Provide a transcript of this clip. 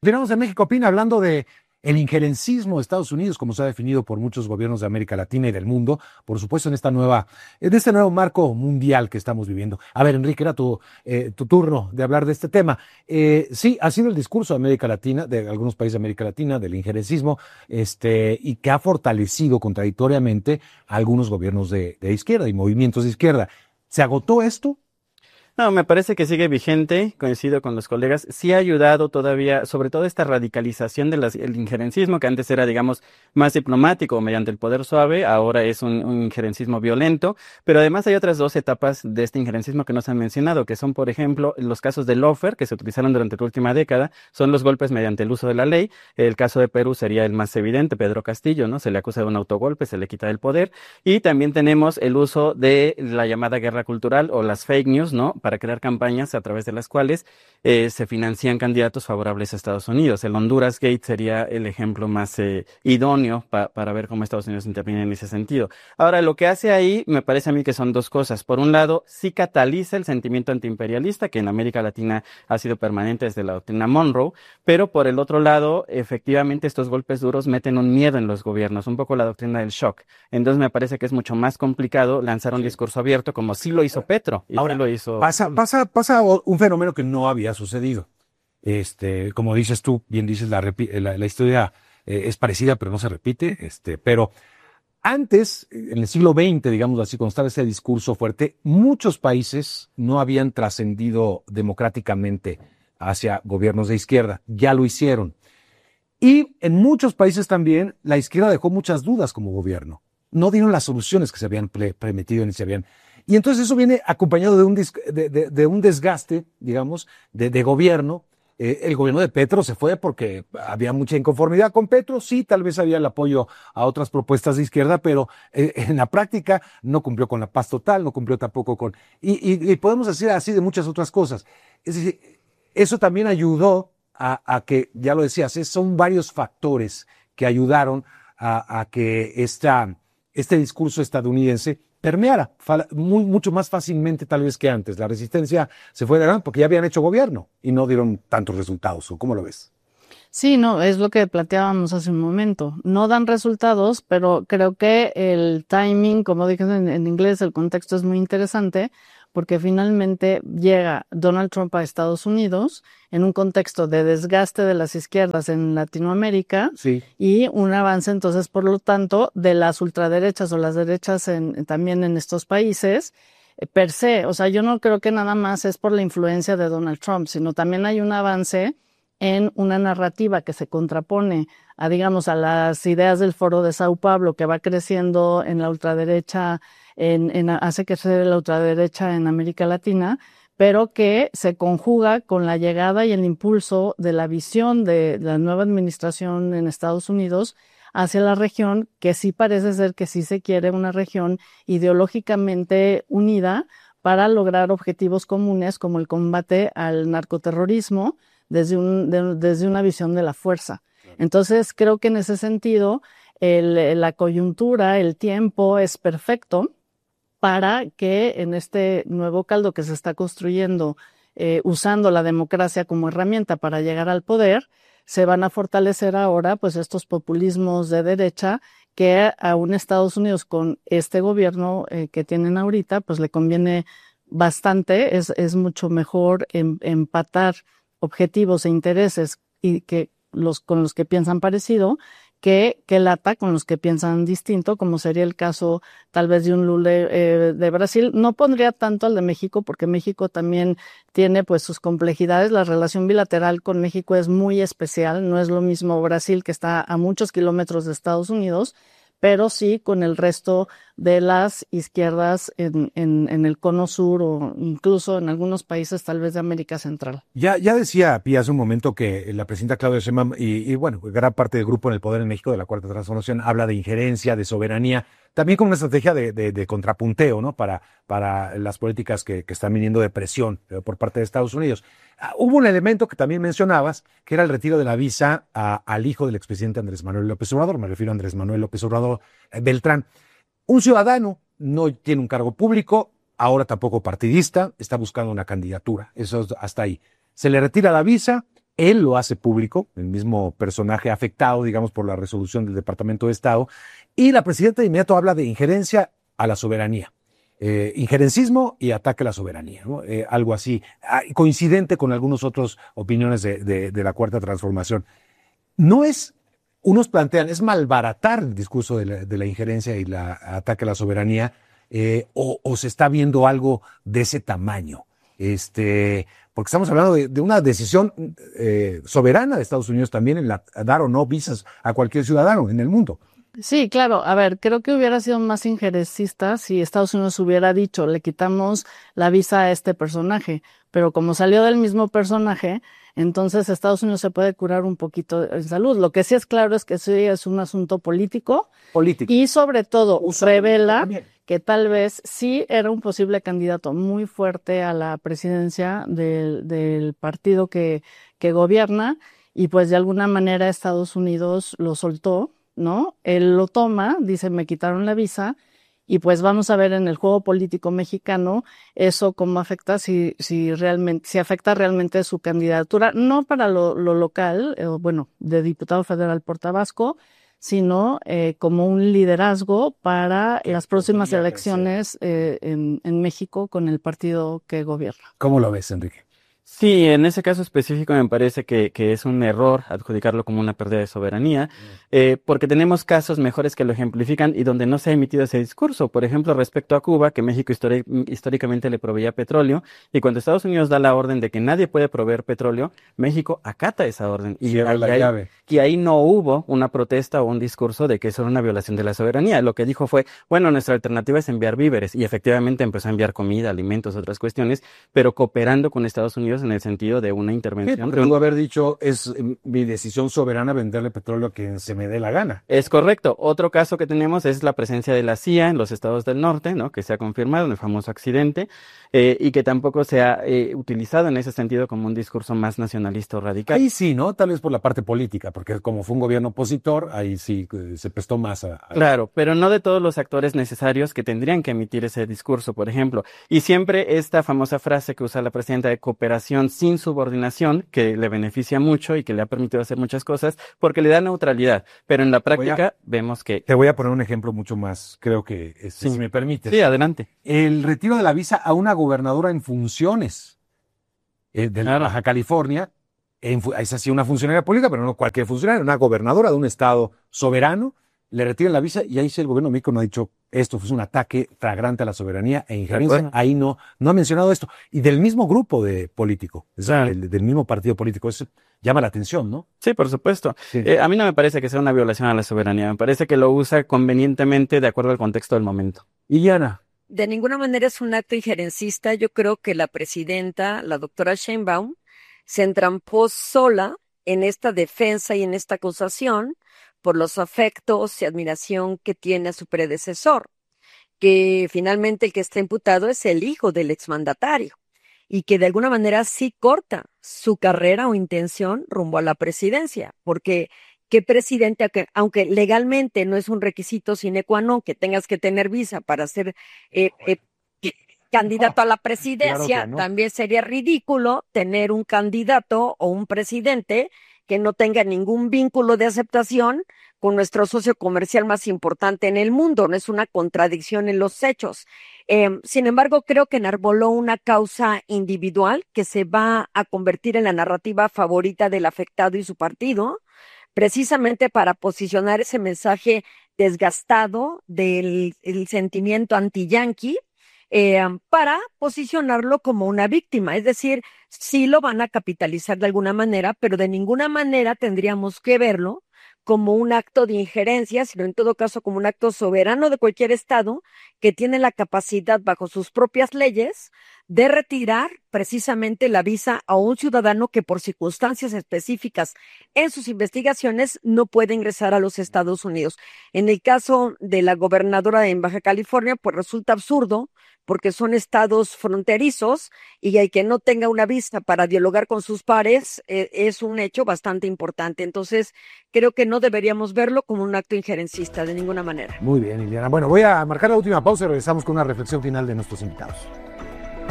Continuamos en México Opina hablando de el injerencismo de Estados Unidos, como se ha definido por muchos gobiernos de América Latina y del mundo, por supuesto en este nuevo marco mundial que estamos viviendo. A ver, Enrique, era tu turno de hablar de este tema. Sí, ha sido el discurso de América Latina, de algunos países de América Latina, del injerencismo, y que ha fortalecido contradictoriamente a algunos gobiernos de izquierda y movimientos de izquierda. ¿Se agotó esto? No, me parece que sigue vigente, coincido con los colegas, sí ha ayudado todavía, sobre todo esta radicalización del injerencismo, que antes era, digamos, más diplomático mediante el poder suave, ahora es un injerencismo violento, pero además hay otras dos etapas de este injerencismo que no se han mencionado, que son, por ejemplo, los casos de lawfare, que se utilizaron durante la última década, son los golpes mediante el uso de la ley. El caso de Perú sería el más evidente, Pedro Castillo, ¿no? Se le acusa de un autogolpe, se le quita el poder, y también tenemos el uso de la llamada guerra cultural o las fake news, ¿no? Para crear campañas a través de las cuales se financian candidatos favorables a Estados Unidos. El Honduras Gate sería el ejemplo más idóneo para ver cómo Estados Unidos interviene en ese sentido. Ahora, lo que hace ahí me parece a mí que son dos cosas. Por un lado, sí cataliza el sentimiento antiimperialista, que en América Latina ha sido permanente desde la doctrina Monroe, pero por el otro lado, efectivamente, estos golpes duros meten un miedo en los gobiernos, un poco la doctrina del shock. Entonces me parece que es mucho más complicado lanzar un discurso abierto como sí lo hizo Petro. Y Ahora, sí lo hizo. pasa un fenómeno que no había sucedido. Como dices tú, bien dices, la historia es parecida, pero no se repite. Pero antes, en el siglo XX, digamos así, cuando estaba ese discurso fuerte, muchos países no habían trascendido democráticamente hacia gobiernos de izquierda. Ya lo hicieron. Y en muchos países también la izquierda dejó muchas dudas como gobierno. No dieron las soluciones que se habían prometido ni se habían. Y entonces eso viene acompañado de un desgaste, digamos, de gobierno. El gobierno de Petro se fue porque había mucha inconformidad con Petro. Sí, tal vez había el apoyo a otras propuestas de izquierda, pero en la práctica no cumplió con la paz total, no cumplió tampoco con. Y podemos decir así de muchas otras cosas. Es decir, eso también ayudó a que, ya lo decías, son varios factores que ayudaron a que este discurso estadounidense permeara mucho más fácilmente tal vez que antes. La resistencia se fue de gran porque ya habían hecho gobierno y no dieron tantos resultados. ¿O cómo lo ves? Sí, no, es lo que planteábamos hace un momento. No dan resultados, pero creo que el timing, como dije en inglés, el contexto es muy interesante porque finalmente llega Donald Trump a Estados Unidos en un contexto de desgaste de las izquierdas en Latinoamérica. Sí. Y un avance entonces, por lo tanto, de las ultraderechas o las derechas también en estos países. Per se, o sea, yo no creo que nada más es por la influencia de Donald Trump, sino también hay un avance en una narrativa que se contrapone a, digamos, a las ideas del Foro de Sao Paulo, que va creciendo en la ultraderecha, hace crecer la ultraderecha en América Latina, pero que se conjuga con la llegada y el impulso de la visión de la nueva administración en Estados Unidos hacia la región, que sí parece ser que sí se quiere una región ideológicamente unida para lograr objetivos comunes como el combate al narcoterrorismo desde una visión de la fuerza. Entonces, creo que en ese sentido, la coyuntura, el tiempo es perfecto para que en este nuevo caldo que se está construyendo, usando la democracia como herramienta para llegar al poder, se van a fortalecer ahora pues estos populismos de derecha que a un Estados Unidos con este gobierno que tienen ahorita, pues le conviene bastante, es mucho mejor empatar objetivos e intereses y con los que piensan parecido que lata con los que piensan distinto, como sería el caso tal vez de un Lula de Brasil. No pondría tanto al de México, porque México también tiene pues sus complejidades. La relación bilateral con México es muy especial, no es lo mismo Brasil, que está a muchos kilómetros de Estados Unidos, pero sí con el resto de las izquierdas en el cono sur o incluso en algunos países tal vez de América Central. Ya decía Pía hace un momento que la presidenta Claudia Sheinbaum y bueno, gran parte del grupo en el poder en México de la Cuarta Transformación habla de injerencia, de soberanía, también como una estrategia de contrapunteo, ¿no? Para las políticas que están viniendo de presión por parte de Estados Unidos. Hubo un elemento que también mencionabas, que era el retiro de la visa al hijo del expresidente Andrés Manuel López Obrador, me refiero a Andrés Manuel López Obrador Beltrán. Un ciudadano, no tiene un cargo público, ahora tampoco partidista, está buscando una candidatura, eso es hasta ahí. Se le retira la visa Él lo hace público, el mismo personaje afectado, digamos, por la resolución del Departamento de Estado, y la presidenta de inmediato habla de injerencia a la soberanía. Injerencismo y ataque a la soberanía, ¿no? Algo así, coincidente con algunas otras opiniones de la Cuarta Transformación. No es, unos plantean, es malbaratar el discurso de la injerencia y el ataque a la soberanía, o se está viendo algo de ese tamaño. Porque estamos hablando de una decisión soberana de Estados Unidos también en dar o no visas a cualquier ciudadano en el mundo. Sí, claro. A ver, creo que hubiera sido más injerencista si Estados Unidos hubiera dicho, le quitamos la visa a este personaje, pero como salió del mismo personaje, entonces Estados Unidos se puede curar un poquito en salud. Lo que sí es claro es que sí es un asunto político. Y sobre todo revela que tal vez sí era un posible candidato muy fuerte a la presidencia del partido que gobierna, y pues de alguna manera Estados Unidos lo soltó, ¿no? Él lo toma, dice, me quitaron la visa, y pues vamos a ver en el juego político mexicano eso cómo afecta, si afecta realmente su candidatura, no para lo local, de diputado federal por Tabasco, sino como un liderazgo para las próximas elecciones en México con el partido que gobierna. ¿Cómo lo ves, Enrique? Sí, en ese caso específico me parece que es un error adjudicarlo como una pérdida de soberanía, porque tenemos casos mejores que lo ejemplifican y donde no se ha emitido ese discurso. Por ejemplo, respecto a Cuba, que México históricamente le proveía petróleo, y cuando Estados Unidos da la orden de que nadie puede proveer petróleo, México acata esa orden. Y ahí no hubo una protesta o un discurso de que eso era una violación de la soberanía. Lo que dijo fue, bueno, nuestra alternativa es enviar víveres, y efectivamente empezó a enviar comida, alimentos, otras cuestiones, pero cooperando con Estados Unidos en el sentido de una intervención. Sí, pudo haber dicho, es mi decisión soberana venderle petróleo a quien se me dé la gana. Es correcto. Otro caso que tenemos es la presencia de la CIA en los estados del norte, ¿no? Que se ha confirmado en el famoso accidente, y que tampoco se ha utilizado en ese sentido como un discurso más nacionalista o radical. Ahí sí, ¿no? Tal vez por la parte política, porque como fue un gobierno opositor, ahí sí se prestó más a... Claro, pero no de todos los actores necesarios que tendrían que emitir ese discurso, por ejemplo. Y siempre esta famosa frase que usa la presidenta de cooperación sin subordinación, que le beneficia mucho y que le ha permitido hacer muchas cosas, porque le da neutralidad. Pero en la práctica vemos que... Te voy a poner un ejemplo mucho más, creo que, si me permites. Sí, adelante. El retiro de la visa a una gobernadora en funciones de Baja California. Es así una funcionaria pública, pero no cualquier funcionaria, una gobernadora de un estado soberano, le retiran la visa y ahí sí el gobierno de México no ha dicho esto fue un ataque flagrante a la soberanía e injerencia. Ahí no ha mencionado esto. Y del mismo grupo de político, del mismo partido político, eso llama la atención, ¿no? Sí, por supuesto. Sí. A mí no me parece que sea una violación a la soberanía, me parece que lo usa convenientemente de acuerdo al contexto del momento. Y Ana. De ninguna manera es un acto injerencista. Yo creo que la presidenta, la doctora Sheinbaum, se entrampó sola en esta defensa y en esta acusación por los afectos y admiración que tiene a su predecesor, que finalmente el que está imputado es el hijo del exmandatario y que de alguna manera sí corta su carrera o intención rumbo a la presidencia, porque ¿qué presidente, aunque legalmente no es un requisito sine qua non que tengas que tener visa para ser candidato a la presidencia? Claro que no. También sería ridículo tener un candidato o un presidente que no tenga ningún vínculo de aceptación con nuestro socio comercial más importante en el mundo. No es una contradicción en los hechos. Sin embargo, creo que enarboló una causa individual que se va a convertir en la narrativa favorita del afectado y su partido, precisamente para posicionar ese mensaje desgastado del sentimiento anti-yanqui, para posicionarlo como una víctima. Es decir, sí lo van a capitalizar de alguna manera, pero de ninguna manera tendríamos que verlo como un acto de injerencia, sino en todo caso como un acto soberano de cualquier estado que tiene la capacidad bajo sus propias leyes de retirar precisamente la visa a un ciudadano que por circunstancias específicas en sus investigaciones no puede ingresar a los Estados Unidos. En el caso de la gobernadora en Baja California, pues resulta absurdo porque son estados fronterizos y el que no tenga una visa para dialogar con sus pares es un hecho bastante importante. Entonces, creo que no deberíamos verlo como un acto injerencista de ninguna manera. Muy bien, Liliana. Bueno, voy a marcar la última pausa y regresamos con una reflexión final de nuestros invitados.